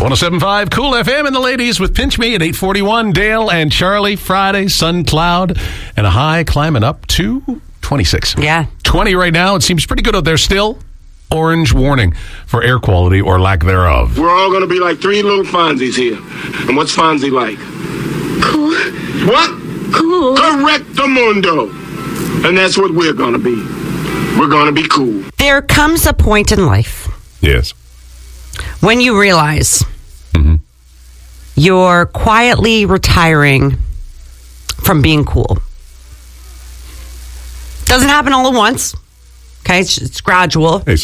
107.5 Cool FM and the ladies with Pinch Me at 8:41. Dale and Charlie. Friday, sun cloud, and a high climbing up to 26. Yeah. 20 right now. It seems pretty good out there still. Orange warning for air quality or lack thereof. We're all going to be like three little Fonzies here. And what's Fonzie like? Cool. What? Cool. Correctamundo. And that's what we're going to be. We're going to be cool. There comes a point in life Yes. when you realize you're quietly retiring from being cool. Doesn't happen all at once. Okay, it's gradual. Hey,